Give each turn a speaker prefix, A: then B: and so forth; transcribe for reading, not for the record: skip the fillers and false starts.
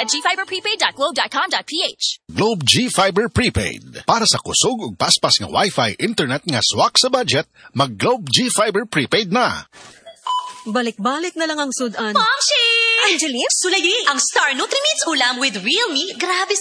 A: gfiberprepaid.globe.com.ph.
B: Globe G-Fiber Prepaid. Para sa kusog ug paspas nga Wi-Fi internet nga swak sa budget, mag-Globe G-Fiber Prepaid na.
C: Balik-balik na lang ang sudan.
A: Mongshi!
D: Angeline, sulayi ang Star Nutrimits ulam with real meat. Grabe